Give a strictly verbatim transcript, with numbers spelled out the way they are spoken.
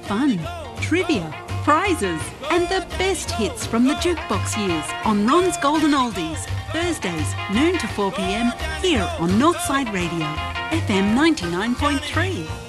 fun, trivia, prizes and the best hits from the jukebox years on Ron's Golden Oldies, Thursdays noon to four p m here on Northside Radio, F M ninety-nine point three.